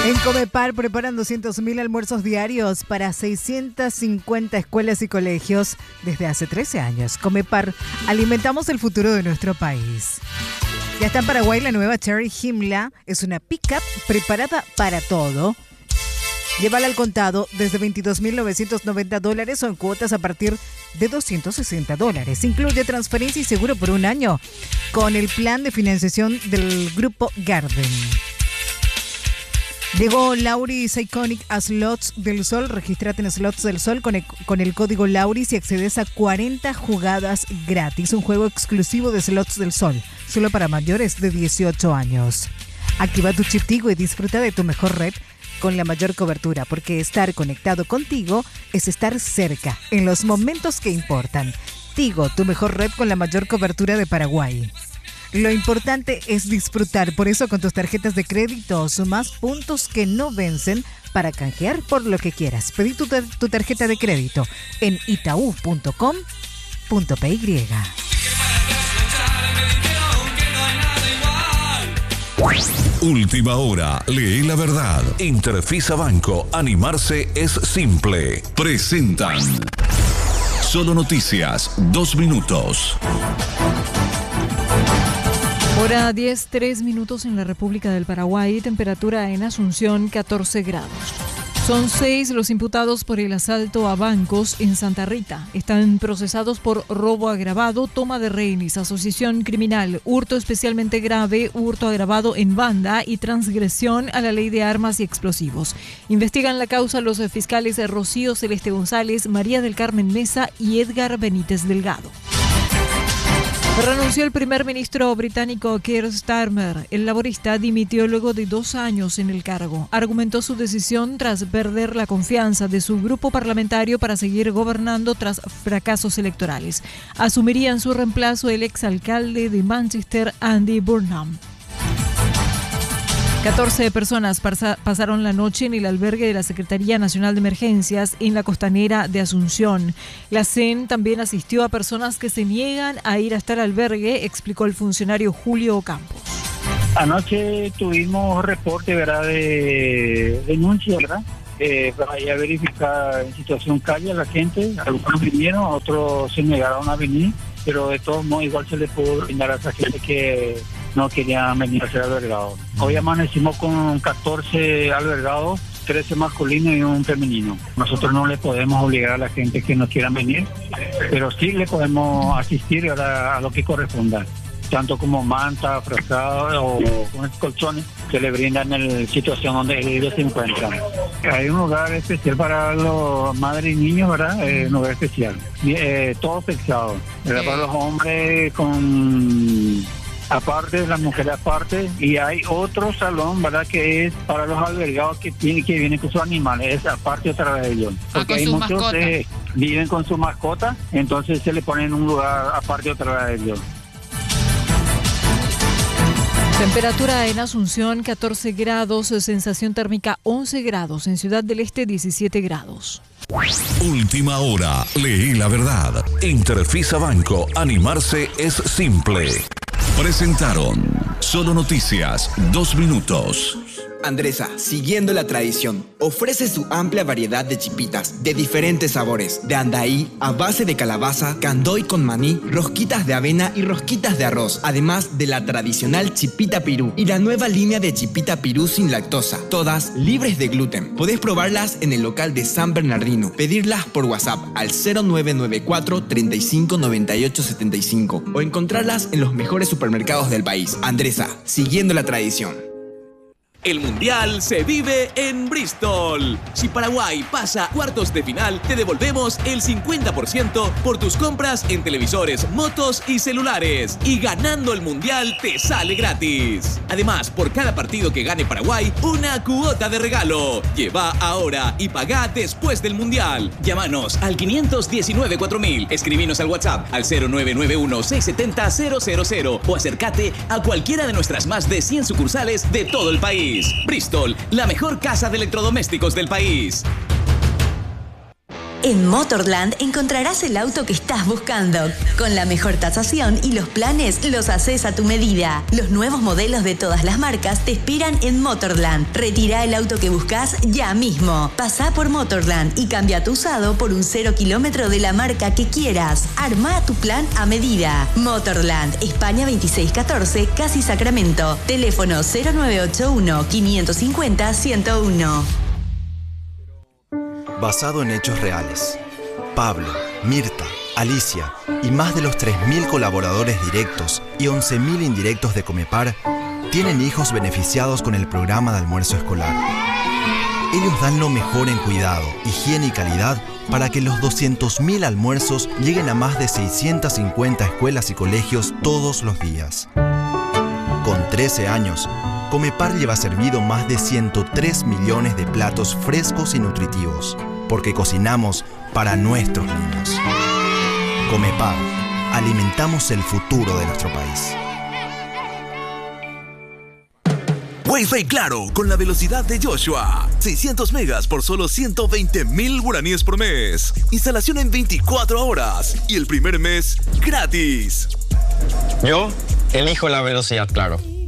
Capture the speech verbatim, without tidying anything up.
En Comepar preparan doscientos mil almuerzos diarios para seiscientas cincuenta escuelas y colegios desde hace trece años. Comepar, alimentamos el futuro de nuestro país. Ya está en Paraguay la nueva Cherry Himla. Es una pick-up preparada para todo. Llévala al contado desde veintidós mil novecientos noventa dólares o en cuotas a partir de doscientos sesenta dólares. Incluye transferencia y seguro por un año con el plan de financiación del Grupo Garden. Llegó Lauris Iconic a Slots del Sol. Regístrate en Slots del Sol con el, con el código Lauris y accedes a cuarenta jugadas gratis. Un juego exclusivo de Slots del Sol, solo para mayores de dieciocho años. Activa tu chip Tigo y disfruta de tu mejor red con la mayor cobertura, porque estar conectado contigo es estar cerca en los momentos que importan. Tigo, tu mejor red con la mayor cobertura de Paraguay. Lo importante es disfrutar, por eso con tus tarjetas de crédito sumás puntos que no vencen para canjear por lo que quieras. Pedí tu, tu tarjeta de crédito en itaú punto com punto p y. Última hora, lee la verdad. Interfisa Banco, animarse es simple. Presentan Solo Noticias, dos minutos. Hora diez, tres minutos en la República del Paraguay, temperatura en Asunción catorce grados. Son seis los imputados por el asalto a bancos en Santa Rita. Están procesados por robo agravado, toma de rehenes, asociación criminal, hurto especialmente grave, hurto agravado en banda y transgresión a la ley de armas y explosivos. Investigan la causa los fiscales Rocío Celeste González, María del Carmen Mesa y Edgar Benítez Delgado. Renunció el primer ministro británico Keir Starmer. El laborista dimitió luego de dos años en el cargo. Argumentó su decisión tras perder la confianza de su grupo parlamentario para seguir gobernando tras fracasos electorales. Asumiría en su reemplazo el exalcalde de Manchester, Andy Burnham. catorce personas pasaron la noche en el albergue de la Secretaría Nacional de Emergencias en la costanera de Asunción. La C E N también asistió a personas que se niegan a ir hasta el albergue, explicó el funcionario Julio Ocampos. Anoche tuvimos reporte, ¿verdad?, de denuncia, ¿verdad? Eh, para ir a verificar en situación calle a la gente. Algunos vinieron, otros se negaron a venir, pero de todos modos igual se le pudo brindar a esa gente que no querían venir a ser albergados. Hoy amanecimos con catorce albergados, trece masculinos y un femenino. Nosotros no le podemos obligar a la gente que no quiera venir, pero sí le podemos asistir a, a lo que corresponda, tanto como manta, frazado o colchones que le brindan en la situación donde ellos se encuentran. Hay un lugar especial para los madres y niños, ¿verdad? Eh, un lugar especial. Eh, todo pesado, ¿verdad? Para los hombres con... aparte, las mujeres aparte, y hay otro salón, ¿verdad?, que es para los albergados que tienen que vienen con sus animales, es aparte otra vez de ellos. Porque ah, hay muchos que viven con su mascota, entonces se le ponen en un lugar aparte otra vez de ellos. Temperatura en Asunción catorce grados, sensación térmica once grados, en Ciudad del Este diecisiete grados. Última hora, lee la verdad. Interfisa Banco, animarse es simple. Presentaron Solo Noticias, dos minutos. Andresa, siguiendo la tradición, ofrece su amplia variedad de chipitas de diferentes sabores, de andaí a base de calabaza, candoy con maní, rosquitas de avena y rosquitas de arroz, además de la tradicional chipita pirú y la nueva línea de chipita pirú sin lactosa, todas libres de gluten. Podés probarlas en el local de San Bernardino, pedirlas por WhatsApp al cero nueve nueve cuatro, treinta y cinco, noventa y ocho, setenta y cinco o encontrarlas en los mejores supermercados del país. Andresa, siguiendo la tradición. El Mundial se vive en Bristol. Si Paraguay pasa a cuartos de final, te devolvemos el cincuenta por ciento por tus compras en televisores, motos y celulares. Y ganando el Mundial te sale gratis. Además, por cada partido que gane Paraguay, una cuota de regalo. Lleva ahora y pagá después del Mundial. Llámanos al quinientos diecinueve cuatro mil. Escribinos al WhatsApp al cero nueve nueve uno, seis siete cero, cero cero cero o acércate a cualquiera de nuestras más de cien sucursales de todo el país. Bristol, la mejor casa de electrodomésticos del país. En Motorland encontrarás el auto que estás buscando. Con la mejor tasación y los planes los haces a tu medida. Los nuevos modelos de todas las marcas te esperan en Motorland. Retira el auto que buscas ya mismo. Pasá por Motorland y cambia tu usado por un cero kilómetro de la marca que quieras. Arma tu plan a medida. Motorland, España veintiséis catorce, Casi Sacramento. Teléfono cero nueve ocho uno, quinientos cincuenta, ciento uno. Basado en hechos reales. Pablo, Mirta, Alicia y más de los tres mil colaboradores directos y once mil indirectos de Comepar tienen hijos beneficiados con el programa de almuerzo escolar. Ellos dan lo mejor en cuidado, higiene y calidad para que los doscientos mil almuerzos lleguen a más de seiscientas cincuenta escuelas y colegios todos los días. Con trece años, Comepar lleva servido más de ciento tres millones de platos frescos y nutritivos, porque cocinamos para nuestros niños. Comepar, alimentamos el futuro de nuestro país. Wi-Fi Claro, con la velocidad de Joshua. seiscientos megas por solo ciento veinte mil guaraníes por mes. Instalación en veinticuatro horas. Y el primer mes, gratis. Yo elijo la velocidad Claro.